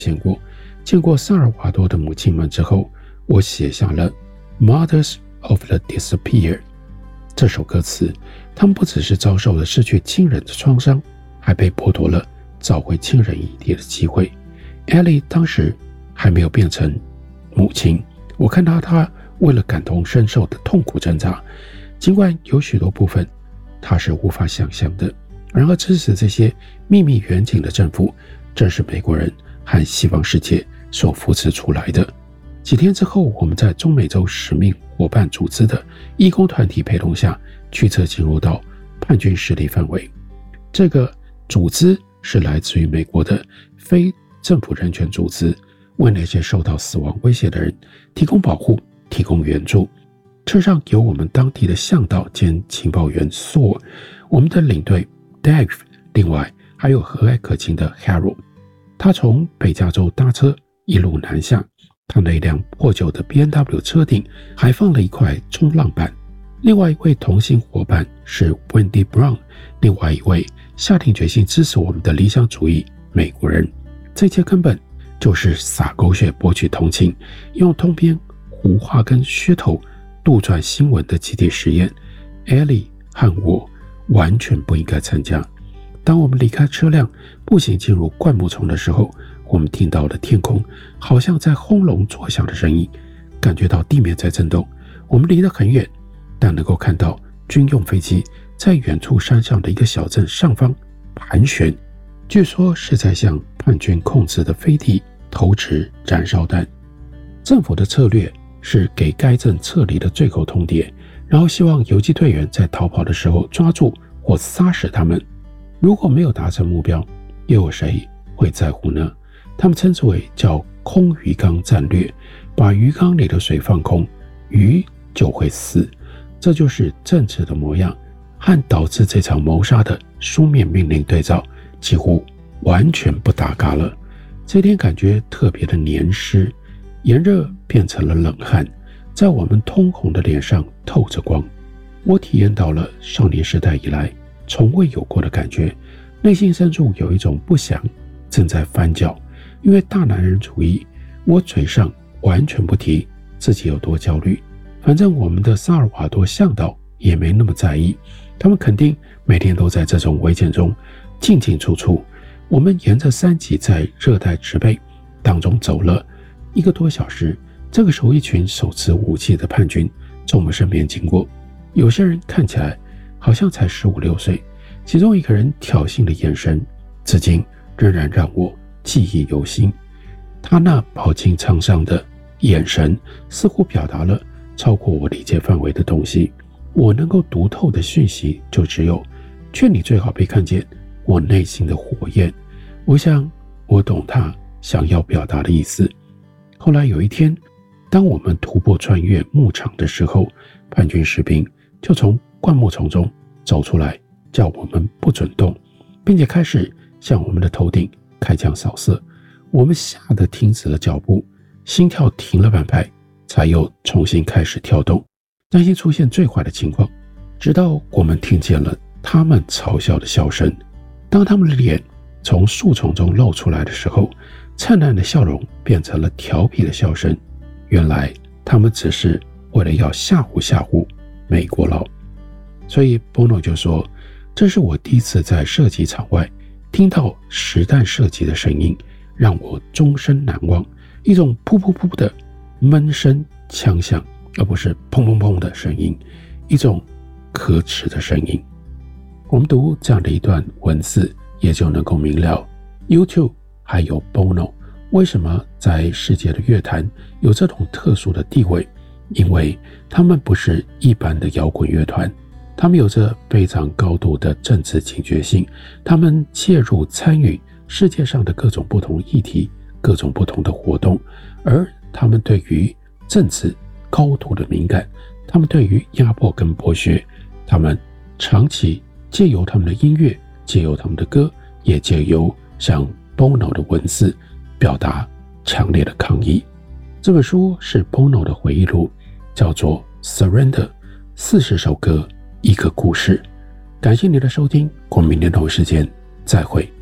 见过萨尔瓦多的母亲们之后，我写下了 Mothers of the Disappeared 这首歌词。他们不只是遭受了失去亲人的创伤，还被剥夺了找回亲人遗体的机会。Ellie 当时还没有变成母亲，我看到她为了感同身受的痛苦挣扎，尽管有许多部分她是无法想象的。然而支持这些秘密远景的政府，正是美国人和西方世界所扶持出来的。几天之后，我们在中美洲使命伙伴组织的义工团体陪同下，驱车进入到叛军势力范围。这个组织是来自于美国的非政府人权组织，为那些受到死亡威胁的人提供保护、提供援助。车上有我们当地的向导兼情报员 Saul， 我们的领队 Dave， 另外还有和蔼可亲的 Harold。 他从北加州搭车一路南下，他那辆破旧的 BMW 车顶还放了一块冲浪板。另外一位同行伙伴是 Wendy Brown， 另外一位下定决心支持我们的理想主义美国人。这些根本就是撒狗血博取同情，用通篇胡话跟噱头杜撰新闻的集体实验。 Ellie 和我完全不应该参加。当我们离开车辆步行进入灌木丛的时候，我们听到了天空好像在轰隆作响的声音，感觉到地面在震动。我们离得很远，但能够看到军用飞机在远处山上的一个小镇上方盘旋，据说是在向叛军控制的飞地投掷燃烧弹。政府的策略是给该镇撤离的最后通牒，然后希望游击队员在逃跑的时候抓住或杀死他们。如果没有达成目标，又有谁会在乎呢？他们称之为叫空鱼缸战略，把鱼缸里的水放空，鱼就会死。这就是政治的模样，和导致这场谋杀的书面命令对照，几乎完全不搭嘎了。这天感觉特别的黏湿，炎热变成了冷汗，在我们通红的脸上透着光。我体验到了少年时代以来从未有过的感觉，内心深处有一种不祥正在翻搅。因为大男人主义，我嘴上完全不提自己有多焦虑，反正我们的萨尔瓦多向导也没那么在意，他们肯定每天都在这种危险中进进出出。我们沿着山脊在热带植被当中走了1个多小时，这个时候一群手持武器的叛军从我们身边经过，有些人看起来好像才15、16岁，其中一个人挑衅的眼神至今仍然让我记忆犹新。他那饱经沧桑的眼神似乎表达了超过我理解范围的东西。我能够读透的讯息就只有劝你最好别看见我内心的火焰。我想我懂他想要表达的意思。后来有一天，当我们徒步穿越牧场的时候，叛军士兵就从灌木丛中走出来，叫我们不准动，并且开始向我们的头顶开枪扫射。我们吓得停止了脚步，心跳停了半拍，才又重新开始跳动，担心出现最坏的情况。直到我们听见了他们嘲笑的笑声，当他们的脸从树丛中露出来的时候，灿烂的笑容变成了调皮的笑声。原来他们只是为了要吓唬美国佬。所以 Bono 就说，这是我第一次在射击场外听到实弹射击的声音，让我终身难忘。一种噗噗噗的闷声枪响，而不是砰砰砰的声音，一种可耻的声音。我们读这样的一段文字，也就能够明了 U2 还有 Bono 为什么在世界的乐坛有这种特殊的地位。因为他们不是一般的摇滚乐团，他们有着非常高度的政治警觉性，他们介入参与世界上的各种不同议题，各种不同的活动，而他们对于政治高度的敏感，他们对于压迫跟剥削，他们长期借由他们的音乐，借由他们的歌，也借由像 Bono 的文字表达强烈的抗议。这本书是 Bono 的回忆录，叫做 Surrender， 40首歌一个故事。感谢你的收听，我们明天同一时间再会。